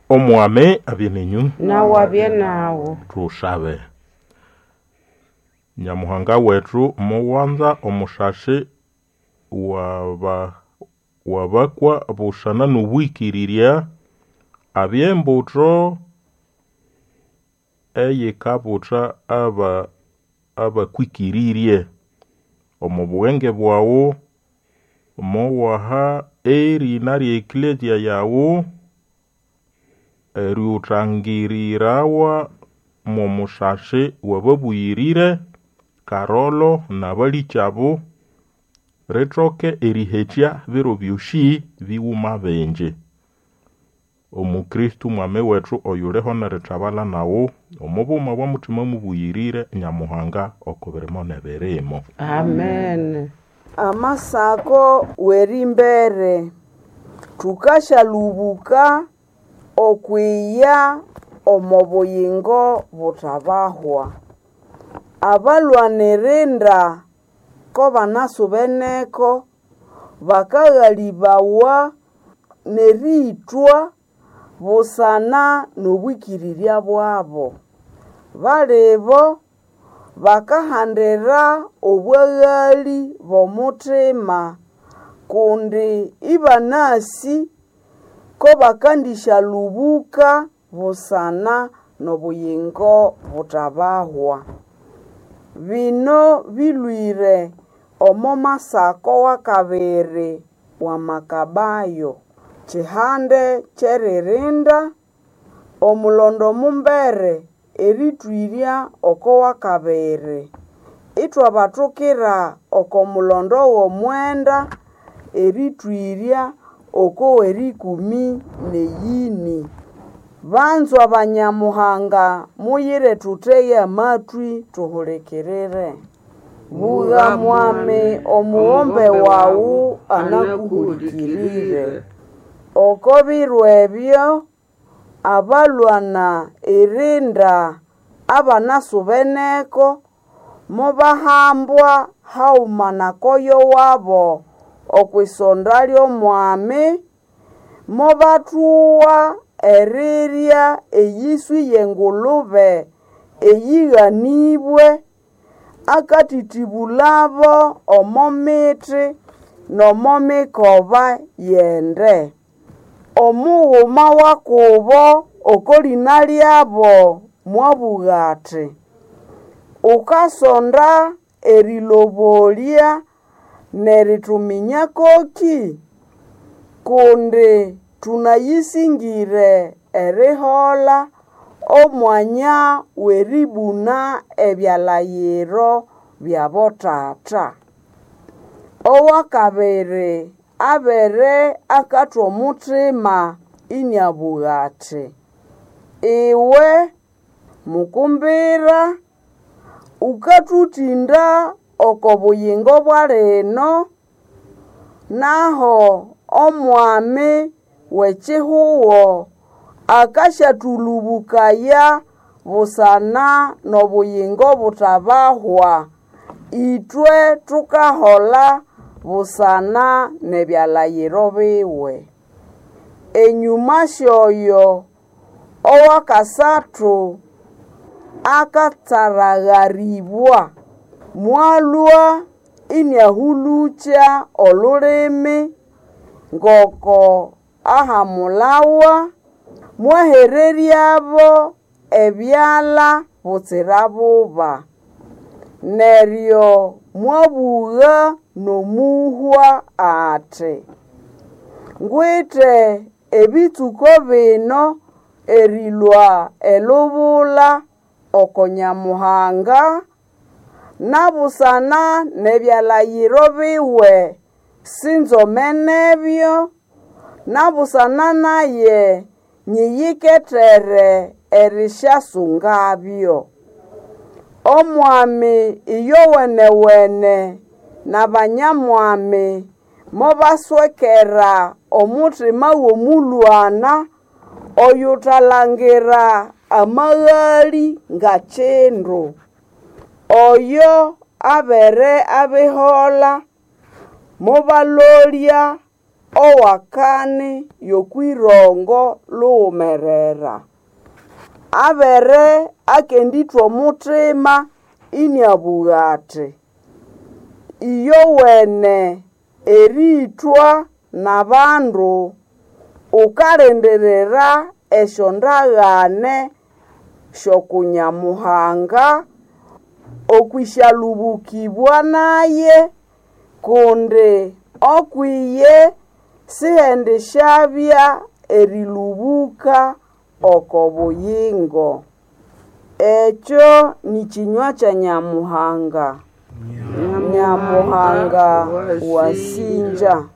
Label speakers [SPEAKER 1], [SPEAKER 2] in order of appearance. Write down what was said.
[SPEAKER 1] Omwame abyeninyu
[SPEAKER 2] na wabye nawo
[SPEAKER 1] tushabe. Nyamuhanga wetu muwanza omushashi wabakwa bushana nuwikiriria abyembuto eyikabuta abakwikiririe omubuwenge bwawo muwaha erina ry'eklesia yawo eriutangirirawa mu mushashi wababuyirire Karolo na balichabo retroke erihetya biro byushi biwuma benje. Omukristu mwame wetu oyuleho na retabala nawo omubuma bwa mutima mubuyirire Nyamuhanga okubirimo neberemo.
[SPEAKER 2] Amen.
[SPEAKER 3] Amasako werimbere tukashalubuka okwiya omubuyingo butabahwa abalwanirenda ko banasubeneko bakaghalibawa neritwa busana nobwikiriria bwabo balibo bakahandira obwaghali bomutima kundi ibanasi ko bakandishalubuka busana nobuyingo butabahwa. Bino bilwire omo masako wakabere wa Makabayo chihande cheririnda omulondo mumbere eritwiria oko wakabere itwa batukira oko mulondo womwenda eritwiria oko erikumi neyini. Banzu abanyamuhanga muyire tuteye amatwi tuhulekerere. Buga mwame omuombe wawu anakuhulikirire. Oko birwebyo abalwana erinda abanasubeneko mubahambwa haumanakoyo wabo okwisonda ly'omwami mubatuwa eriria eyiswi yengulube eyighanibwe akatitibulabo omomiti nomomikoba yende. Omughuma wakubo okolina lyabo mwabugati ukasonda erilobolya nerituminya koki kundi tunayisingire erihola omwanya weribuna ebyalayiro byabotata. Owakabere abere akatwa omutima inyabugati iwe mukumbira ukatutinda oko buyingo bwalino naho omwami wechihuwo akashatulubukaya busana nobuyingo butabahwa itwe tukahola busana nebyalayiro biwe. Enyuma shoyo owakasatu akatsaragharibwa mwalwa inyahulucha olulimi ngoko ahamulawa mwahereryabo ebyala butsirabuba neryo mwabuga nomuhwa ate ngwite ebituko bino erilwa elubula okonyamuhanga nabusana nebyalayiro biwe sinzomenebyo nabusana naye nyiyiketere erishasungabyo. Omwami iyo wenewene nabanyamwami mobaswekera omutima womulwana oyutalangira amaghali ngachindu oyo abere abihola mubalolya owakani yokwirongo lumerera abere akenditwa omutima iniabugate iyo wene eritwa nabandu ukalenderera eshondagane shokunyamuhanga okwishalubukibwa naye kundi okwiye sihendeshabya erilubuka oko buyingo. Ekyo ni kinywa kya Nyamuhanga. Nyamuhanga wasinja.